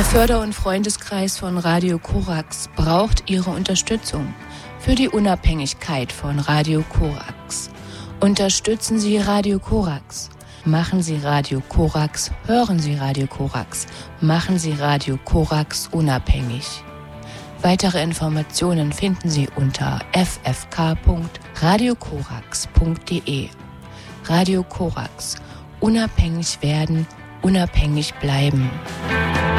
Der Förder- und Freundeskreis von Radio Korax braucht Ihre Unterstützung für die Unabhängigkeit von Radio Korax. Unterstützen Sie Radio Korax. Machen Sie Radio Korax, hören Sie Radio Korax, machen Sie Radio Korax unabhängig. Weitere Informationen finden Sie unter ffk.radiokorax.de. Radio Korax. Unabhängig werden, unabhängig bleiben.